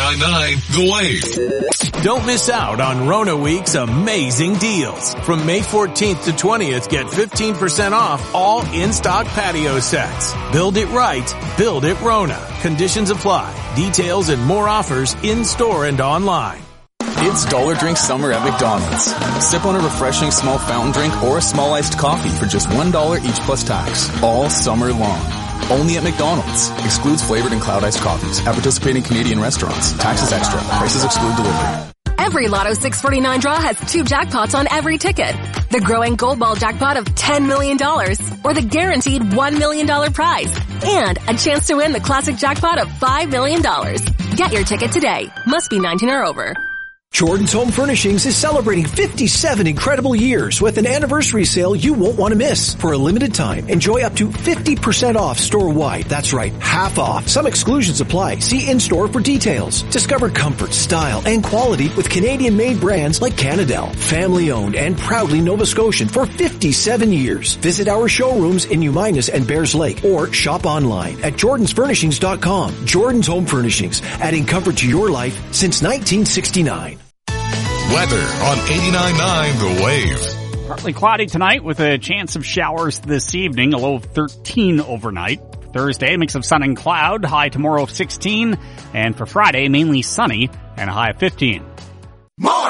89.9 The Wave. Don't miss out on Rona Week's amazing deals. From May 14th to 20th, get 15% off all in-stock patio sets. Build it right. Build it Rona. Conditions apply. Details and more offers in-store and online. It's Dollar Drink Summer at McDonald's. Sip on a refreshing small fountain drink or a small iced coffee for just $1 each plus tax. All summer long. Only at McDonald's. Excludes flavored and cloud iced coffees. At participating Canadian restaurants. Taxes extra. Prices exclude delivery. Every Lotto 649 draw has 2 jackpots on every ticket. The growing Gold Ball jackpot of $10 million or the guaranteed $1 million prize. And a chance to win the classic jackpot of $5 million. Get your ticket today. Must be 19 or over. Jordan's Home Furnishings is celebrating 57 incredible years with an anniversary sale you won't want to miss. For a limited time, enjoy up to 50% off store-wide. That's right, half off. Some exclusions apply. See in-store for details. Discover comfort, style, and quality with Canadian-made brands like Canadel. Family-owned and proudly Nova Scotian for 57 years. Visit our showrooms in Uminas and Bears Lake or shop online at jordansfurnishings.com. Jordan's Home Furnishings, adding comfort to your life since 1969. Weather on 89.9 The Wave. Partly cloudy tonight with a chance of showers this evening, a low of 13 overnight. Thursday, mix of sun and cloud, high tomorrow of 16. And for Friday, mainly sunny and a high of 15.